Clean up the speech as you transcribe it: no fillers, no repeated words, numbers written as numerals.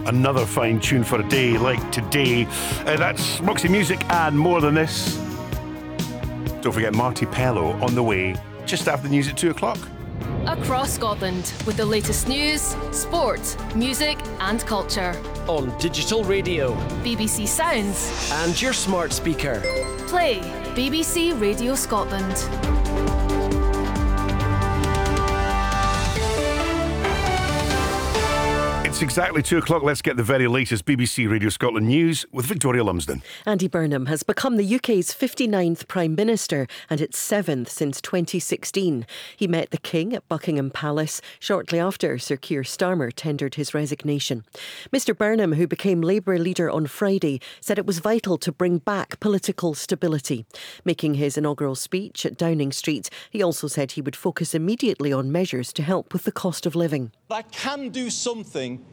Another fine tune for a day like today. That's Moxie Music and More Than This. Don't forget Marty Pello on the way just after the news at 2 o'clock. Across Scotland with the latest news, sport, music and culture. On digital radio, BBC Sounds and your smart speaker. Play BBC Radio Scotland. It's exactly 2 o'clock. Let's get the very latest BBC Radio Scotland news with Victoria Lumsden. Andy Burnham has become the UK's 59th Prime Minister and its 7th since 2016. He met the King at Buckingham Palace shortly after Sir Keir Starmer tendered his resignation. Mr Burnham, who became Labour leader on Friday, said it was vital to bring back political stability. Making his inaugural speech at Downing Street, he also said he would focus immediately on measures to help with the cost of living. I can do something